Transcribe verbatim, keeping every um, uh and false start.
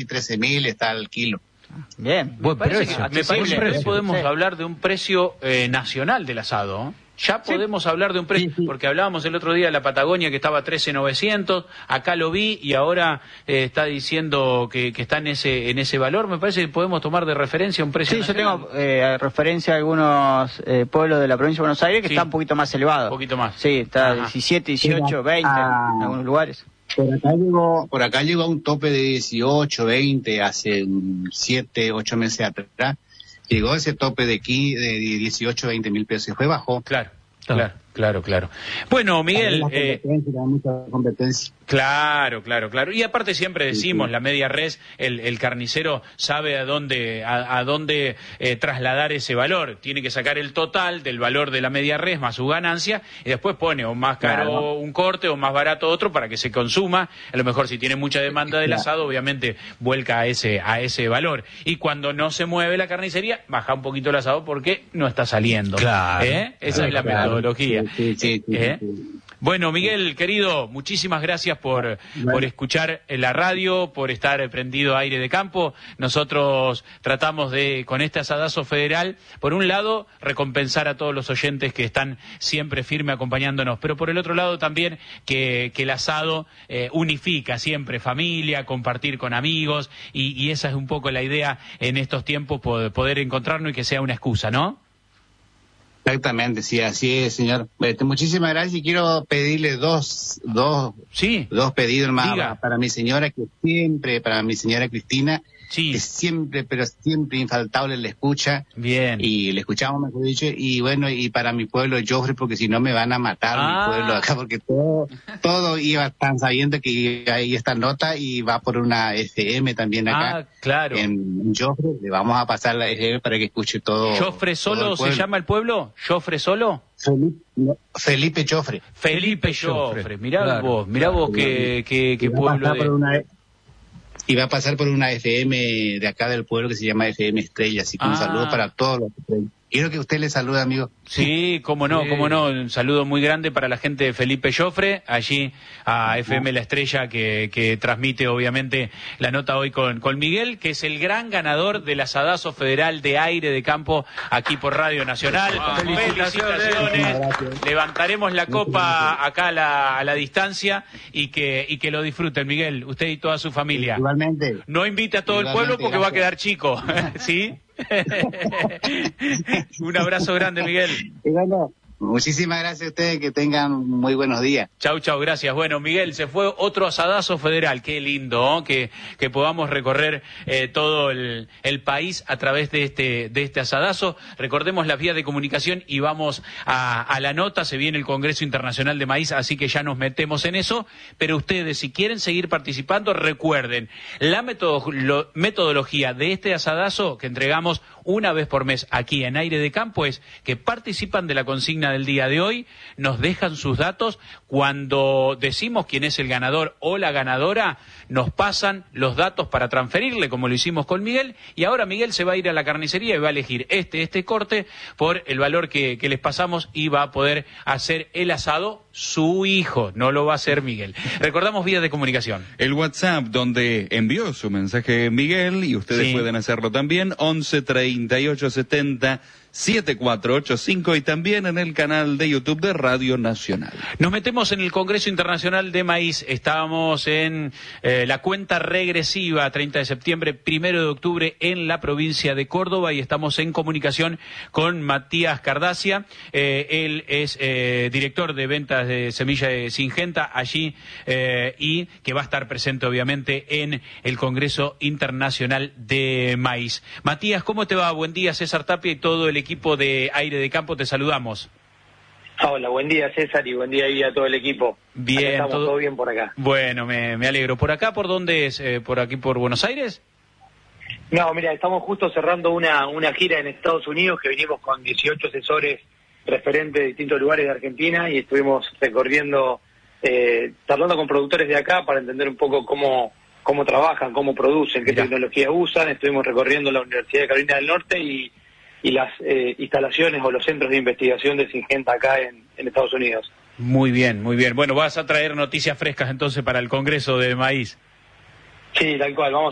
y trece mil está el kilo. Bien, buen precio. Me parece que hoy podemos sí. hablar de un precio eh, nacional del asado, ¿eh? Ya podemos sí. hablar de un precio, sí, sí. porque hablábamos el otro día de la Patagonia que estaba trece novecientos, acá lo vi y ahora eh, está diciendo que, que está en ese en ese valor. Me parece que podemos tomar de referencia un precio Sí, nacional. Yo tengo eh, referencia a algunos eh, pueblos de la provincia de Buenos Aires que sí. están un poquito más elevados. Un poquito más. Sí, está Ajá. diecisiete, dieciocho, veinte ah, en algunos lugares. Por acá llegó, por acá llegó a un tope de dieciocho, veinte hace siete, ocho meses atrás. Llegó ese tope de aquí de dieciocho, veinte mil pesos y fue bajo. Claro. Claro, claro, claro. Bueno, Miguel... Eh, mucha competencia. Claro, claro, claro. Y aparte siempre decimos, sí, sí. la media res, el, el carnicero sabe a dónde a, a dónde eh, trasladar ese valor. Tiene que sacar el total del valor de la media res más su ganancia y después pone o más caro claro. un corte o más barato otro para que se consuma. A lo mejor si tiene mucha demanda del claro. asado, obviamente vuelca a ese a ese valor. Y cuando no se mueve la carnicería, baja un poquito el asado porque no está saliendo. Claro. ¿Eh? Esa claro, es la claro. metodología. Sí, sí, sí, ¿Eh? sí, sí. Bueno, Miguel, querido, muchísimas gracias por, bueno. por escuchar la radio, por estar prendido a Aire de Campo. Nosotros tratamos de, con este asadazo federal, por un lado, recompensar a todos los oyentes que están siempre firme acompañándonos, pero por el otro lado también que, que el asado eh, unifica siempre familia, compartir con amigos, y, y esa es un poco la idea en estos tiempos, poder encontrarnos y que sea una excusa, ¿no? Exactamente, sí, así es, señor. Este, muchísimas gracias y quiero pedirle dos, dos, sí. dos pedidos más Diga. para mi señora que siempre, para mi señora Cristina, sí. que siempre, pero siempre infaltable le escucha. Bien. Y le escuchamos, mejor dicho, y bueno, y para mi pueblo Joffre, porque si no me van a matar ah. mi pueblo acá, porque todo, todo iba tan sabiendo que ahí esta nota y va por una F M también acá. Ah, claro. En Joffre, le vamos a pasar la F M para que escuche todo. ¿Joffre solo se llama el pueblo? ¿Joffre solo? Felipe, no, Felipe Joffre. Felipe Joffre. Mirá claro, vos, mirá claro, vos qué, qué, qué pueblo de... Una, y va a pasar por una F M de acá del pueblo que se llama F M Estrella, así que ah. un saludo para todos los que... Quiero que usted le salude, amigo. Sí, cómo no, sí. cómo no. Un saludo muy grande para la gente de Felipe Joffre, allí a F M La Estrella, que, que transmite obviamente la nota hoy con, con Miguel, que es el gran ganador del asadazo federal de Aire de Campo aquí por Radio Nacional. Ah, felicitaciones. felicitaciones. Levantaremos la copa acá a la, a la distancia y que, y que lo disfruten, Miguel, usted y toda su familia. Igualmente. No invite a todo Igualmente, el pueblo porque gracias. va a quedar chico, ¿sí? Un abrazo grande, Miguel. Y bueno, muchísimas gracias a ustedes, que tengan muy buenos días. Chau, chau, gracias. Bueno, Miguel, se fue otro asadazo federal. Qué lindo, ¿no? que, que podamos recorrer eh, todo el, el país a través de este, de este asadazo. Recordemos las vías de comunicación y vamos a, a la nota. Se viene el Congreso Internacional de Maíz, así que ya nos metemos en eso. Pero ustedes, si quieren seguir participando, recuerden, la metodolo- metodología de este asadazo que entregamos una vez por mes aquí en Aire de Campo es que participan de la consigna del día de hoy, nos dejan sus datos, cuando decimos quién es el ganador o la ganadora, nos pasan los datos para transferirle, como lo hicimos con Miguel, y ahora Miguel se va a ir a la carnicería y va a elegir este, este corte por el valor que, que les pasamos y va a poder hacer el asado su hijo, no lo va a hacer Miguel. Recordamos vías de comunicación. El WhatsApp donde envió su mensaje Miguel, y ustedes sí. pueden hacerlo también, once treinta y ocho setenta siete cuatro ocho cinco, y también en el canal de YouTube de Radio Nacional. Nos metemos en el Congreso Internacional de Maíz. Estábamos en eh, la cuenta regresiva, treinta de septiembre, primero de octubre, en la provincia de Córdoba, y estamos en comunicación con Matías Cardacia. Eh, él es eh, director de ventas de semilla de Syngenta allí, eh, y que va a estar presente obviamente en el Congreso Internacional de Maíz. Matías, ¿cómo te va? Buen día, César Tapia y todo el equipo de Aire de Campo, te saludamos. Hola, buen día César y buen día ahí a todo el equipo. Bien, acá estamos todo... todo bien por acá. Bueno, me, me alegro. ¿Por acá por dónde es? Eh, ¿Por aquí por Buenos Aires? No, mira, estamos justo cerrando una, una gira en Estados Unidos que vinimos con dieciocho asesores referentes de distintos lugares de Argentina y estuvimos recorriendo, eh, charlando con productores de acá para entender un poco cómo, cómo trabajan, cómo producen, qué Mirá. tecnología usan. Estuvimos recorriendo la Universidad de Carolina del Norte y y las eh, instalaciones o los centros de investigación de Syngenta acá en, en Estados Unidos. Muy bien, muy bien. Bueno, vas a traer noticias frescas entonces para el Congreso de Maíz. Sí, tal cual, vamos